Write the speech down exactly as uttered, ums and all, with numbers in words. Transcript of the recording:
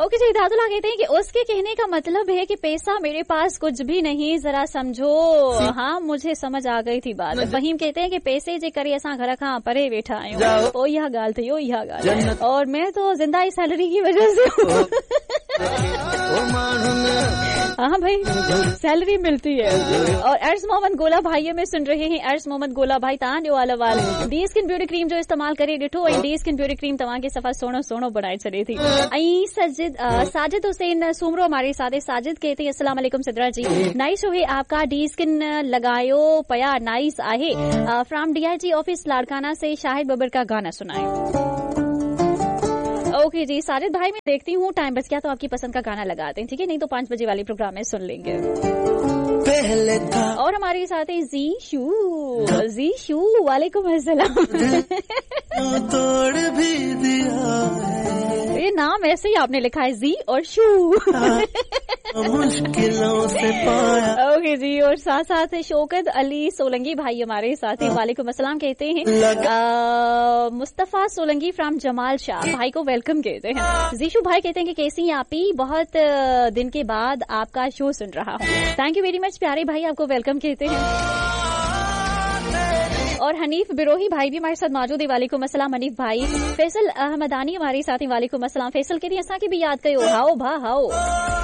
Okay जी, दादुल्ला कहते हैं कि उसके कहने का मतलब है कि पैसा मेरे पास कुछ भी नहीं, जरा समझो। हाँ, मुझे समझ आ गई थी बात। वहीम कहते हैं कि पैसे जे करे असां घर खां परे वेठा आहियूं, ओ इहा ॻाल्हि थी, ओ इहा ॻाल्हि, और मैं तो जिंदा ही सैलरी की वजह से हाँ भाई सैलरी मिलती है। और अर्ज मोहम्मद गोला भाई में सुन रहे हैं। अर्ज मोहम्मद गोला भाई तां ॾियो आल वाल डी स्किन ब्यूटी क्रीम जो इस्तेमाल करे ॾिठो ऐं डी स्किन ब्यूटी क्रीम तव्हांखे सफ़ा सुहिणो सुहिणो बणाए छॾे थी। ऐं सजिद साजिद हुसैन सूमरो हमारे साथ। साजिद कहते हैं अस्सलाम वालेकुम सिद्रा जी, नाइस हो है आपका डी स्किन लगायो पया, नाइस आहे। From D I ji office Larkana से शाहिद बबर का गाना सुनाए। ओके जी साजिद भाई, मैं देखती हूँ टाइम बच गया तो आपकी पसंद का गाना लगाते हैं, ठीक है, नहीं तो पांच बजे वाले प्रोग्राम में सुन लेंगे। पहले था और हमारे साथ है जी शू। जी शू वालेकुम अस्सलाम। तोड़ भी दिया ये नाम ऐसे ही आपने लिखा है, जी और शू। मुश्किलों से पाया। ओके जी, और साथ साथ है शौकत अली सोलंकी भाई हमारे साथ हैं। वालेकुम अस्सलाम कहते हैं। मुस्तफा सोलंकी फ्रॉम जमाल शाह भाई को वेलकम कहते हैं। जीशु भाई कहते हैं कि कैसी आप ही, बहुत दिन के बाद आपका शो सुन रहा हूँ। थैंक यू वेरी मच प्यारे भाई, आपको वेलकम कहते हैं। और हनीफ बिरोही भाई भी हमारे साथ मौजूद है। वालेकुम अस्सलाम हनीफ भाई। फैसल अहमदानी हमारे साथ ही। वालेकुम अस्सलाम। फैसल कहती है असां की भी याद कयो, हाओ भा हाओ।